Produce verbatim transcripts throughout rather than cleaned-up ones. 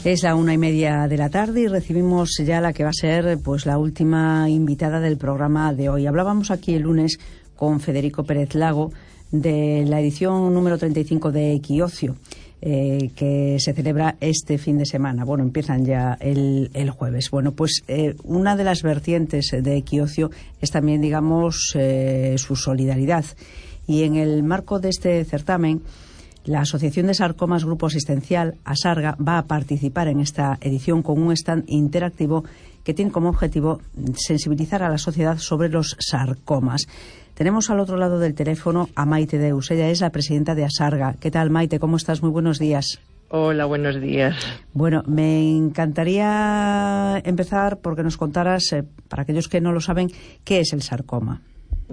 Es la una y media de la tarde y recibimos ya la que va a ser pues la última invitada del programa de hoy. Hablábamos aquí el lunes con Federico Pérez Lago de la edición número treinta y cinco de Equiocio, eh, que se celebra este fin de semana. Bueno, empiezan ya el, el jueves. Bueno, pues eh, una de las vertientes de Equiocio es también, digamos, eh, su solidaridad. Y en el marco de este certamen, la Asociación de Sarcomas Grupo Asistencial, ASARGA, va a participar en esta edición con un stand interactivo que tiene como objetivo sensibilizar a la sociedad sobre los sarcomas. Tenemos al otro lado del teléfono a Maite Deus. Ella es la presidenta de ASARGA. ¿Qué tal, Maite? ¿Cómo estás? Muy buenos días. Hola, buenos días. Bueno, me encantaría empezar porque nos contaras, eh, para aquellos que no lo saben, ¿qué es el sarcoma?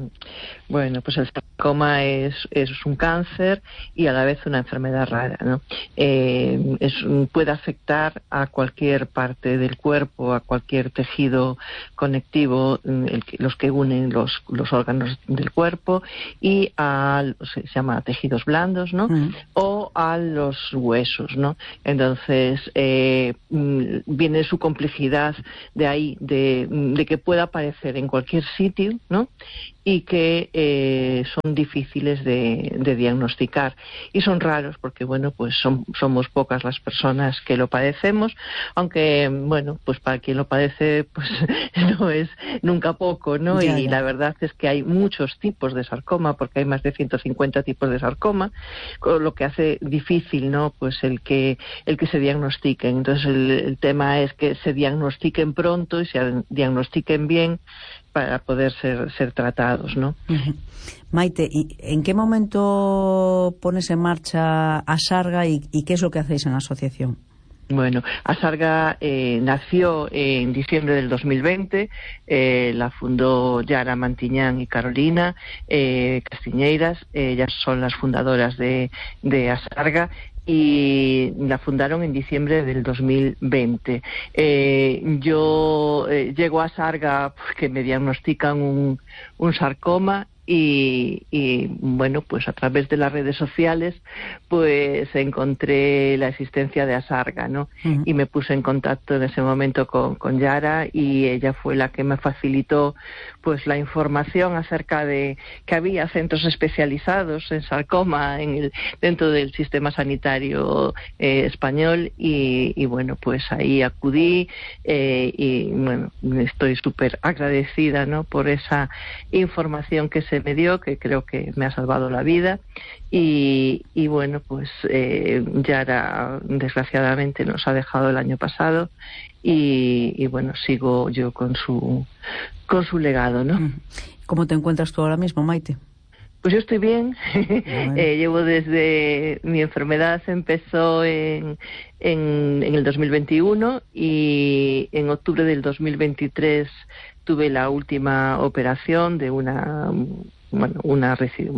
Bueno, pues el sarcoma es, es un cáncer y a la vez una enfermedad rara, ¿no? Eh, es, puede afectar a cualquier parte del cuerpo, a cualquier tejido conectivo, el, los que unen los, los órganos del cuerpo, y a, se llama tejidos blandos, ¿no? Mm. O a los huesos, ¿no? Entonces, eh, viene su complejidad de ahí, de, de que pueda aparecer en cualquier sitio, ¿no? Y que eh, son difíciles de, de diagnosticar y son raros porque, bueno, pues son, somos pocas las personas que lo padecemos, aunque, bueno, pues para quien lo padece, pues no es nunca poco, ¿no? Ya, y ya. La verdad es que hay muchos tipos de sarcoma, porque hay más de ciento cincuenta tipos de sarcoma, lo que hace difícil, ¿no? Pues el que el que se diagnostiquen. Entonces el, el tema es que se diagnostiquen pronto y se diagnostiquen bien para poder ser, ser tratados, ¿no? Uh-huh. Maite, ¿y en qué momento pones en marcha ASARGA y, y qué es lo que hacéis en la asociación? Bueno, ASARGA eh, nació en diciembre del dos mil veinte, eh, la fundó Yara Mantiñán y Carolina eh, Castiñeiras, ellas son las fundadoras de, de ASARGA, y la fundaron en diciembre del dos mil veinte. Eh, yo eh, llego a ASARGA porque me diagnostican un, un sarcoma y, y, bueno, pues a través de las redes sociales pues encontré la existencia de ASARGA, ¿no? Uh-huh. Y me puse en contacto en ese momento con, con Yara y ella fue la que me facilitó pues la información acerca de que había centros especializados en sarcoma en el, dentro del sistema sanitario eh, español y, y bueno, pues ahí acudí eh, y bueno, estoy súper agradecida, ¿no? Por esa información que se me dio, que creo que me ha salvado la vida y, y bueno, pues eh, Yara desgraciadamente nos ha dejado el año pasado y, y bueno, sigo yo con su con su legado, ¿no? ¿Cómo te encuentras tú ahora mismo, Maite? Pues yo estoy bien. Bueno. eh, llevo desde mi enfermedad empezó en, en, en el dos mil veintiuno y en octubre del dos mil veintitrés tuve la última operación de una bueno una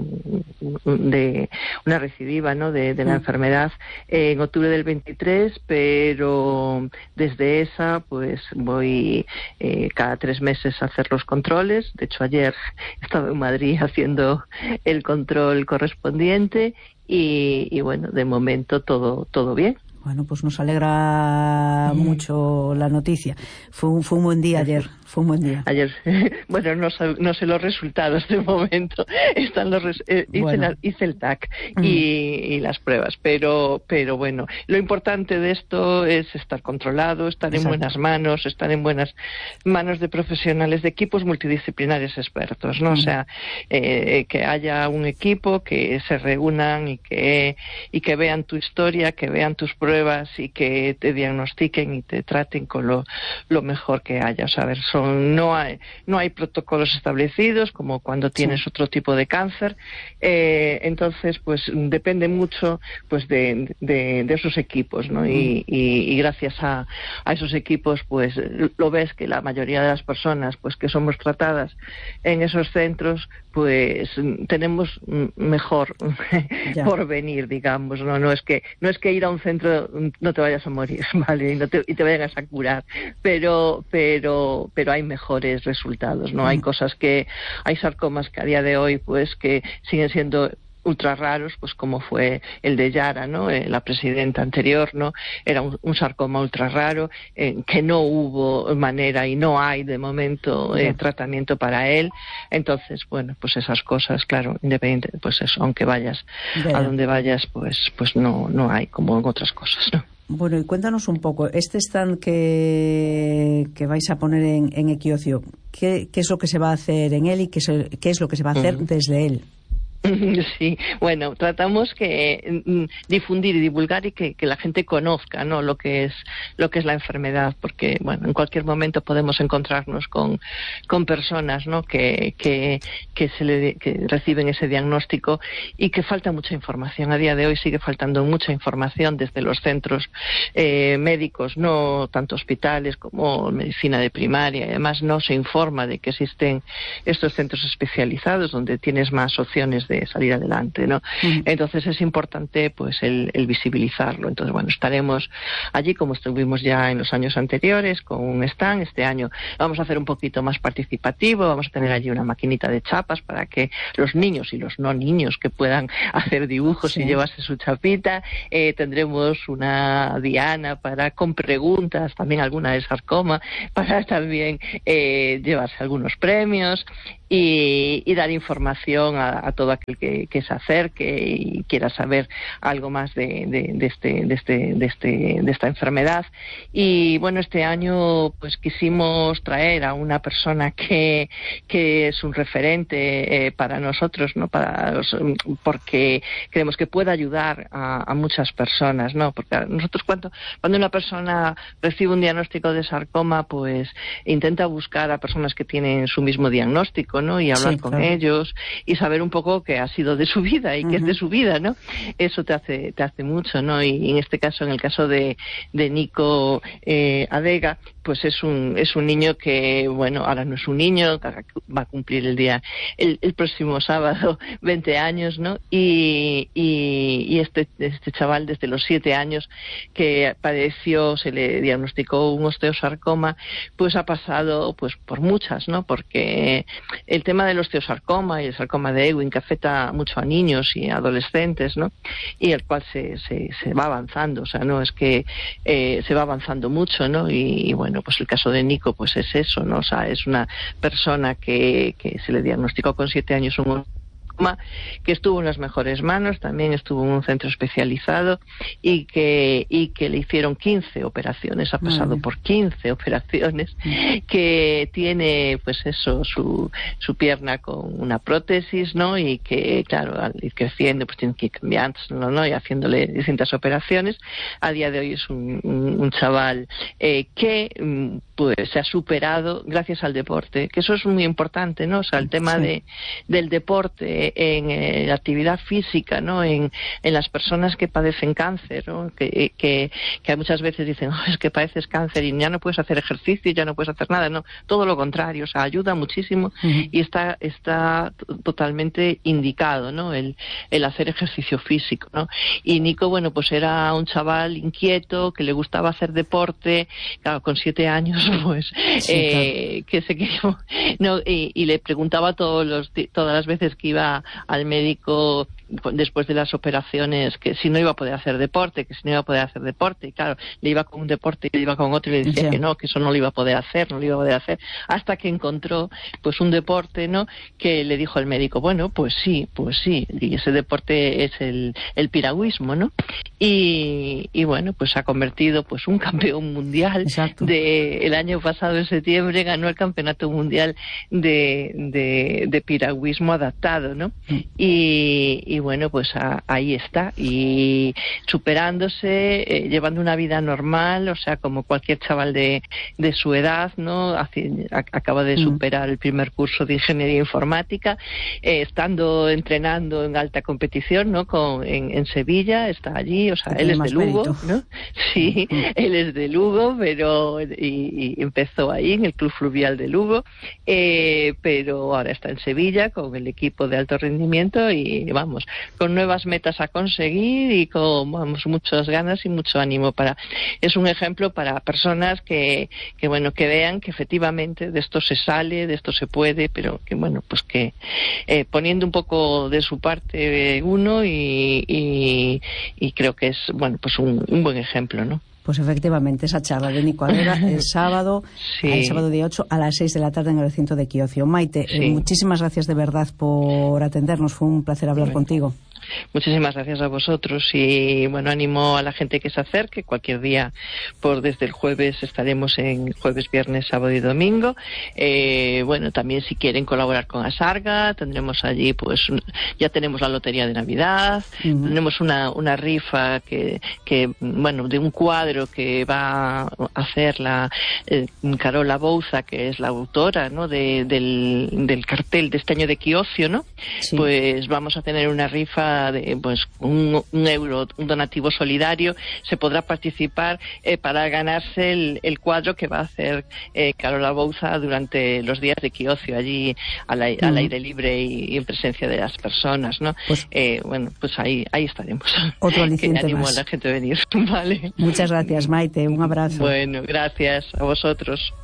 de una recidiva, ¿no? de, de la enfermedad eh, en octubre del veintitrés, pero desde esa pues voy eh, cada tres meses a hacer los controles. De hecho ayer estaba en Madrid haciendo el control correspondiente y, y bueno, de momento todo todo bien. Bueno, pues nos alegra mucho la noticia. Fue un, fue un buen día ayer, fue un buen día. Ayer, bueno, no sé, no sé los resultados de momento. Están los res, eh, hice, bueno. la, hice el T A C y, mm. y las pruebas, pero, pero bueno, lo importante de esto es estar controlado, estar Exacto. en buenas manos, estar en buenas manos de profesionales, de equipos multidisciplinarios expertos, ¿no? Mm. O sea, eh, que haya un equipo que se reúnan y que y que vean tu historia, que vean tus pruebas y que te diagnostiquen y te traten con lo, lo mejor que haya. O sea, a ver, son, no hay, no hay protocolos establecidos como cuando tienes sí. otro tipo de cáncer. Eh, entonces, pues depende mucho pues de, de, de esos equipos, ¿no? Mm. Y, y, y gracias a, a esos equipos, pues lo ves que la mayoría de las personas, pues que somos tratadas en esos centros, pues tenemos mejor porvenir, digamos, no, no es que no es que ir a un centro no te vayas a morir, vale, y, no te, y te vayas a curar, pero pero pero hay mejores resultados, no, mm. hay cosas que hay sarcomas que a día de hoy pues que siguen siendo ultra raros, pues como fue el de Yara, ¿no? Eh, la presidenta anterior, ¿no? Era un, un sarcoma ultra raro, eh, que no hubo manera y no hay de momento eh, tratamiento para él. Entonces, bueno, pues esas cosas, claro, independiente, pues eso, aunque vayas yeah. a donde vayas, pues pues no no hay como en otras cosas, ¿no? Bueno, y cuéntanos un poco, este stand que, que vais a poner en, en Equiocio, ¿qué, ¿qué es lo que se va a hacer en él y qué, se, qué es lo que se va a hacer uh-huh. desde él? Sí, bueno, tratamos que mm, difundir y divulgar y que, que la gente conozca, ¿no? Lo que es lo que es la enfermedad, porque bueno, en cualquier momento podemos encontrarnos con con personas, ¿no? Que que que se le que reciben ese diagnóstico y que falta mucha información. A día de hoy sigue faltando mucha información desde los centros eh, médicos, no tanto hospitales como medicina de primaria. Además, no se informa de que existen estos centros especializados donde tienes más opciones de salir adelante, ¿no? Uh-huh. Entonces es importante pues el, el visibilizarlo. Entonces, bueno, estaremos allí como estuvimos ya en los años anteriores con un stand. Este año vamos a hacer un poquito más participativo, vamos a tener allí una maquinita de chapas para que los niños y los no niños que puedan hacer dibujos sí. y llevarse su chapita. Eh, tendremos una diana para con preguntas, también alguna de sarcoma, para también eh, llevarse algunos premios y, y dar información a, a todo aquel que, que se acerque y quiera saber algo más de, de, de este de este de este de esta enfermedad. Y bueno, este año pues quisimos traer a una persona que que es un referente eh, para nosotros, no para los, porque creemos que puede ayudar a, a muchas personas, no porque nosotros cuando cuando una persona recibe un diagnóstico de sarcoma, pues intenta buscar a personas que tienen su mismo diagnóstico, ¿no? Y hablar sí, con claro. ellos y saber un poco qué ha sido de su vida y uh-huh. qué es de su vida, ¿no? Eso te hace te hace mucho, ¿no? Y en este caso, en el caso de de Nico eh, Adega, pues es un es un niño que, bueno, ahora no es un niño, va a cumplir el día el, el próximo sábado veinte años, ¿no? Y, y, y este este chaval desde los siete años que padeció, se le diagnosticó un osteosarcoma, pues ha pasado pues por muchas, ¿no? Porque el tema del osteosarcoma y el sarcoma de Ewing, que afecta mucho a niños y adolescentes, ¿no? Y el cual se se, se va avanzando, o sea, no es que eh, se va avanzando mucho, ¿no? Y, y bueno, pues el caso de Nico pues es eso, ¿no? O sea, es una persona que, que se le diagnosticó con siete años un que estuvo en las mejores manos, también estuvo en un centro especializado y que y que le hicieron quince operaciones, ha pasado por quince operaciones, que tiene pues eso, su su pierna con una prótesis, ¿no? Y que claro, al ir creciendo pues tiene que ir cambiando, ¿no? ¿no? Y haciéndole distintas operaciones. A día de hoy es un, un, un chaval eh, que pues se ha superado gracias al deporte, que eso es muy importante, ¿no? O sea, el tema sí. de del deporte en eh, la actividad física, ¿no? En, en las personas que padecen cáncer, ¿no? Que, que, que muchas veces dicen, oh, es que padeces cáncer y ya no puedes hacer ejercicio, ya no puedes hacer nada, no, todo lo contrario, o sea, ayuda muchísimo uh-huh. y está está totalmente indicado, ¿no? El, el hacer ejercicio físico, ¿no? Y Nico, bueno, pues era un chaval inquieto, que le gustaba hacer deporte, claro, con siete años, pues, sí, eh, claro. que se quedó, no, y, y le preguntaba todos los, todas las veces que iba al médico después de las operaciones que si no iba a poder hacer deporte, que si no iba a poder hacer deporte, y claro, le iba con un deporte y le iba con otro y le decía yeah. que no, que eso no lo iba a poder hacer, no lo iba a poder hacer, hasta que encontró pues un deporte, ¿no? Que le dijo al médico, bueno, pues sí, pues sí, y ese deporte es el, el piragüismo, ¿no? Y, y bueno, pues se ha convertido pues un campeón mundial. Exacto. De el año pasado en septiembre ganó el campeonato mundial de, de, de piragüismo adaptado, ¿no? Mm. Y, y bueno, pues a, ahí está, y superándose, eh, llevando una vida normal, o sea, como cualquier chaval de, de su edad, ¿no? Hace, a, acaba de superar mm. el primer curso de ingeniería informática, eh, estando entrenando en alta competición, ¿no? Con, en, en Sevilla, está allí, o sea, él es de Lugo, mérito. ¿no? Sí, mm. él es de Lugo, pero y, y empezó ahí en el Club Fluvial de Lugo, eh, pero ahora está en Sevilla con el equipo de alto rendimiento y vamos, con nuevas metas a conseguir y con, vamos, muchas ganas y mucho ánimo para, es un ejemplo para personas que, que bueno, que vean que efectivamente de esto se sale, de esto se puede, pero que bueno, pues que eh, poniendo un poco de su parte uno y, y, y creo que es, bueno, pues un, un buen ejemplo, ¿no? Pues efectivamente, esa charla de Nico Aguera el sábado, sí. el sábado día ocho a las seis de la tarde en el recinto de Quiocio. Maite, sí. eh, muchísimas gracias de verdad por atendernos, fue un placer hablar bueno. contigo. Muchísimas gracias a vosotros y bueno, animo a la gente que se acerque. Cualquier día, por desde el jueves estaremos en jueves, viernes, sábado y domingo. Eh, bueno, también si quieren colaborar con Asarga, tendremos allí, pues ya tenemos la lotería de Navidad, uh-huh. tenemos una, una rifa que, que, bueno, de un cuadro que va a hacer la eh, Carola Bouza, que es la autora, ¿no? de, del, del cartel de este año de Quiocio, ¿no? Sí. Pues vamos a tener una rifa de pues un, un euro, un donativo solidario. Se podrá participar eh, para ganarse el, el cuadro que va a hacer eh, Carola Bouza durante los días de Quiocio, allí al, uh-huh. al aire libre y, y en presencia de las personas, ¿no? Pues, eh, bueno, pues ahí ahí estaremos. Otro aliciente que animo más. a la gente a venir. Vale. Muchas gracias, Maite. Un abrazo. Bueno, gracias a vosotros.